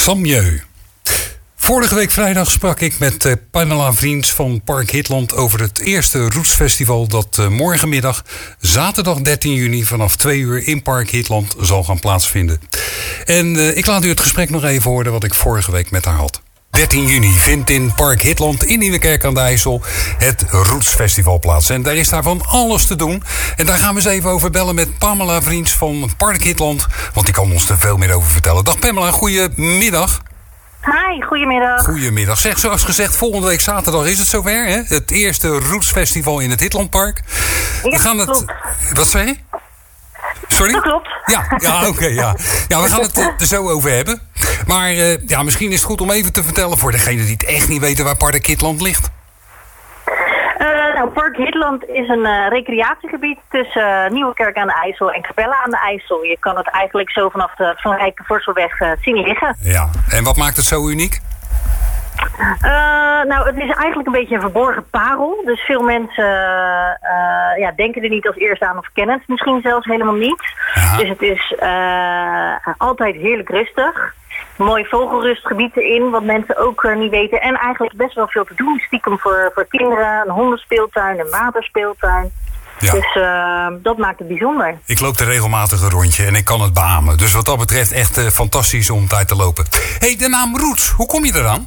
Samjeu. Vorige week vrijdag sprak ik met Pamela Vriends van Park Hitland over het eerste Roots-festival dat morgenmiddag, zaterdag 13 juni, vanaf 2 uur in Park Hitland zal gaan plaatsvinden. En ik laat u het gesprek nog even horen wat ik vorige week met haar had. 13 juni vindt in Park Hitland in Nieuwekerk aan de IJssel het Roots Festival plaats. En daar is daar van alles te doen. En daar gaan we eens even over bellen met Pamela Vriends van Park Hitland. Want die kan ons er veel meer over vertellen. Dag Pamela, goedemiddag. Hi, goedemiddag. Goedemiddag. Zeg, zoals gezegd, volgende week zaterdag is het zover, hè? Het eerste Roots Festival in het Hitlandpark. Ja, we gaan klopt. Wat zei je? Sorry? Dat klopt. Ja, oké. Ja, we gaan het er zo over hebben. Maar misschien is het goed om even te vertellen voor degenen die het echt niet weten waar Park Hitland ligt. Park Hitland is een recreatiegebied tussen Nieuwekerk aan de IJssel en Capelle aan de IJssel. Je kan het eigenlijk zo vanaf de Van Rijkenvoorselweg zien liggen. Ja, en wat maakt het zo uniek? Het is eigenlijk een beetje een verborgen parel. Dus veel mensen denken er niet als eerste aan of kennen het misschien zelfs helemaal niet. Aha. Dus het is altijd heerlijk rustig. Mooi vogelrustgebied erin, wat mensen ook niet weten. En eigenlijk best wel veel te doen. Stiekem voor kinderen, een hondenspeeltuin, een waterspeeltuin. Ja. Dus dat maakt het bijzonder. Ik loop er regelmatig een rondje en ik kan het beamen. Dus wat dat betreft echt fantastisch om tijd te lopen. Hey, de naam Roots, hoe kom je eraan?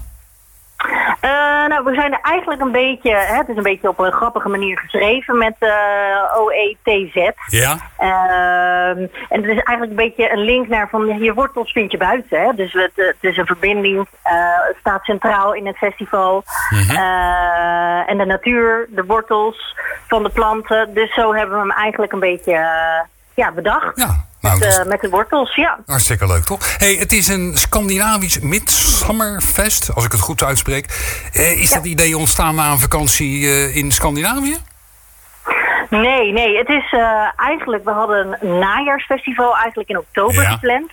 We zijn er eigenlijk een beetje, het is een beetje op een grappige manier geschreven met OETZ. Ja. En het is eigenlijk een beetje een link naar van je wortels vind je buiten. Hè? Dus het is een verbinding, het staat centraal in het festival. Mm-hmm. En de natuur, de wortels van de planten. Dus zo hebben we hem eigenlijk een beetje bedacht. Ja. Met de wortels, ja. Hartstikke leuk, toch? Hey, het is een Scandinavisch Midsummerfest, als ik het goed uitspreek. Is dat idee ontstaan na een vakantie in Scandinavië? Nee. Het is eigenlijk, we hadden een najaarsfestival eigenlijk in oktober gepland.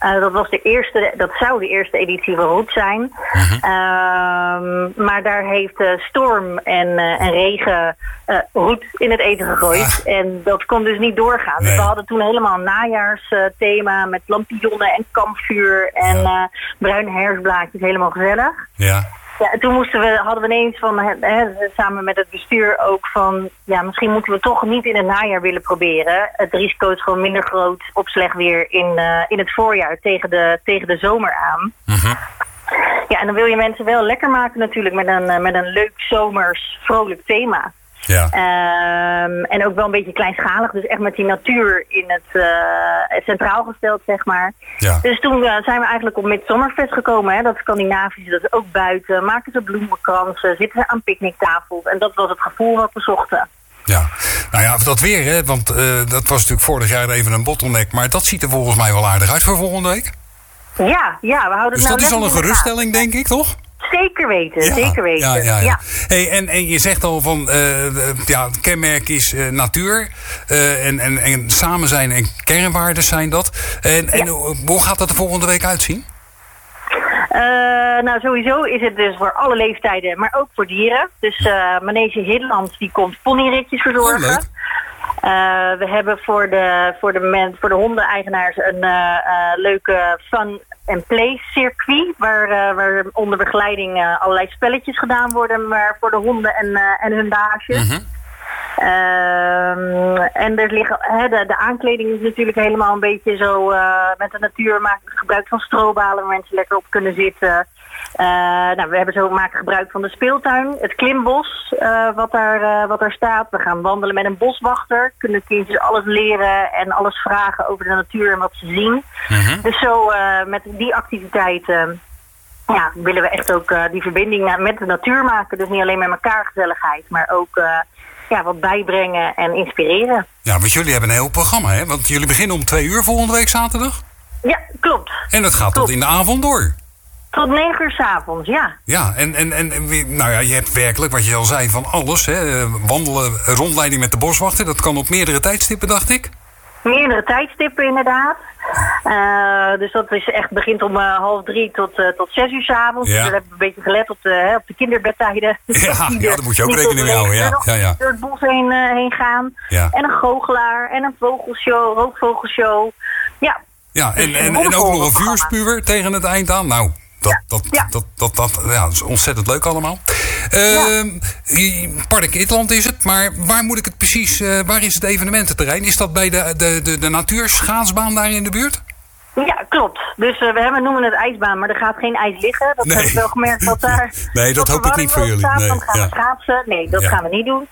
Dat zou de eerste editie van Roots zijn. Uh-huh. Maar daar heeft storm en regen roet in het eten gegooid. En dat kon dus niet doorgaan. Nee. Dus we hadden toen helemaal een najaarsthema met lampionnen en kampvuur en bruine herfstblaadjes. Helemaal gezellig. Ja. Ja, en toen hadden we ineens samen met het bestuur ook van, misschien moeten we toch niet in het najaar willen proberen. Het risico is gewoon minder groot op slecht weer in het voorjaar tegen de zomer aan. Uh-huh. Ja, en dan wil je mensen wel lekker maken natuurlijk met een leuk zomers vrolijk thema. Ja. En ook wel een beetje kleinschalig, dus echt met die natuur in het centraal gesteld, zeg maar. Ja. Dus toen zijn we eigenlijk op Midsummerfest gekomen, hè, dat Scandinavische, dat is ook buiten, maken ze bloemenkransen, zitten ze aan picknicktafels en dat was het gevoel wat we zochten. Ja, dat weer, hè, want dat was natuurlijk vorig jaar even een bottleneck, maar dat ziet er volgens mij wel aardig uit voor volgende week. Ja, we houden het dus dat is al een geruststelling, denk ik, toch? Zeker weten. Ja. Hey, en je zegt al van, het kenmerk is natuur en samen zijn en kernwaarden zijn dat. En hoe gaat dat de volgende week uitzien? Sowieso is het dus voor alle leeftijden, maar ook voor dieren. Dus Manege Hitland die komt ponyritjes verzorgen. Oh, leuk. We hebben voor de hondeneigenaars een leuke fun and play circuit waar onder begeleiding allerlei spelletjes gedaan worden, maar voor de honden en hun baasjes. Mm-hmm. En er liggen, de aankleding is natuurlijk helemaal een beetje zo met de natuur, maken gebruik van strobalen waar mensen lekker op kunnen zitten. We maken gebruik van de speeltuin, het klimbos wat daar staat. We gaan wandelen met een boswachter, kunnen kindjes alles leren en alles vragen over de natuur en wat ze zien. Mm-hmm. Dus zo met die activiteiten willen we echt ook die verbinding met de natuur maken. Dus niet alleen met elkaar gezelligheid, maar ook wat bijbrengen en inspireren. Ja, want jullie hebben een heel programma, hè? Want jullie beginnen om 2 uur volgende week zaterdag? Ja, klopt. En dat gaat tot in de avond door? Tot 9 uur 's avonds, ja. Ja, en je hebt werkelijk, wat je al zei, van alles, hè? Wandelen, rondleiding met de boswachter, dat kan op meerdere tijdstippen, dacht ik? Meerdere tijdstippen, inderdaad. Dus dat is echt, begint om 2:30 tot 6 uur 's avonds. Ja. Dus we hebben een beetje gelet op de kinderbedtijden. Ja, daar moet je ook rekening mee houden. Ja. Door het bos heen gaan. Ja. En een goochelaar en een vogelshow, rookvogelshow. Ja. Ja, en ook nog een vuurspuwer tegen het eind aan. Nou, dat is ontzettend leuk allemaal. Park Hitland is het, maar waar moet ik het precies... waar is het evenemententerrein? Is dat bij de natuurschaatsbaan daar in de buurt? Ja, klopt. Dus we noemen het ijsbaan, maar er gaat geen ijs liggen. Dat heb ik wel gemerkt dat daar... Nee, dat hoop ik niet voor jullie. Dan gaan we schaatsen. Nee, dat gaan we niet doen.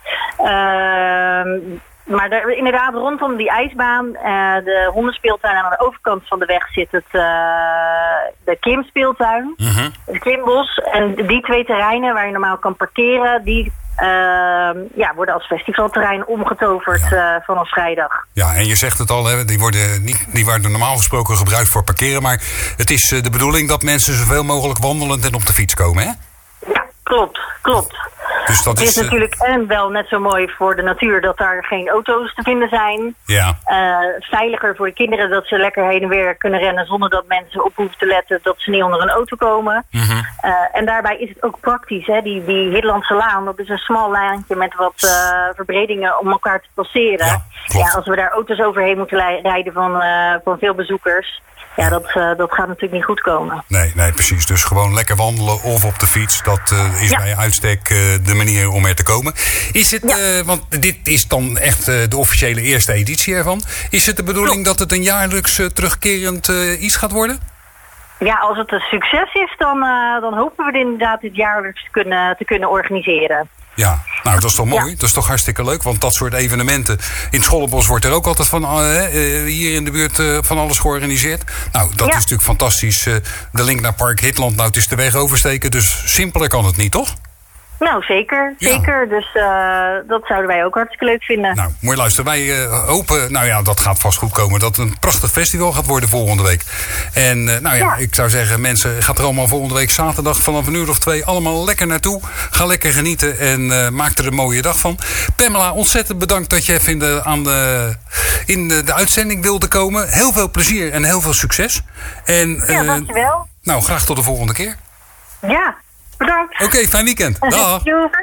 Maar inderdaad, rondom die ijsbaan, de hondenspeeltuin aan de overkant van de weg zit de klimspeeltuin, het klimbos. En die 2 terreinen waar je normaal kan parkeren, die worden als festivalterrein omgetoverd vanaf vrijdag. Ja, en je zegt het al, hè, die worden normaal gesproken gebruikt voor parkeren, maar het is de bedoeling dat mensen zoveel mogelijk wandelend en op de fiets komen, hè? Ja, klopt. Dus dat het is natuurlijk wel net zo mooi voor de natuur dat daar geen auto's te vinden zijn. Ja. Veiliger voor de kinderen dat ze lekker heen en weer kunnen rennen zonder dat mensen op hoeven te letten dat ze niet onder een auto komen. En daarbij is het ook praktisch. Hè? Die Hitlandse Laan, dat is een smal laantje met wat verbredingen om elkaar te passeren. Ja, als we daar auto's overheen moeten rijden van veel bezoekers... Ja, dat gaat natuurlijk niet goed komen. Nee, precies. Dus gewoon lekker wandelen of op de fiets. Dat is bij uitstek de manier om er te komen. Is het, want dit is dan echt de officiële eerste editie ervan. Is het de bedoeling dat het een jaarlijks terugkerend iets gaat worden? Ja, als het een succes is, dan hopen we het inderdaad dit jaarlijks te kunnen organiseren. Ja, nou dat is toch mooi. Ja. Dat is toch hartstikke leuk. Want dat soort evenementen... In het Schollenbos wordt er ook altijd hier in de buurt van alles georganiseerd. Nou, dat is natuurlijk fantastisch. De link naar Park Hitland, nou het is de weg oversteken. Dus simpeler kan het niet, toch? Nou, zeker. Dus dat zouden wij ook hartstikke leuk vinden. Nou, mooi luisteren. Wij hopen, dat gaat vast goed komen. Dat het een prachtig festival gaat worden volgende week. En ik zou zeggen, mensen, gaat er allemaal volgende week zaterdag vanaf 1 uur of 2 allemaal lekker naartoe. Ga lekker genieten en maak er een mooie dag van. Pamela, ontzettend bedankt dat je even in de uitzending wilde komen. Heel veel plezier en heel veel succes. En, dankjewel. Nou, graag tot de volgende keer. Ja. Bedankt. Oké, fijn weekend. Dag.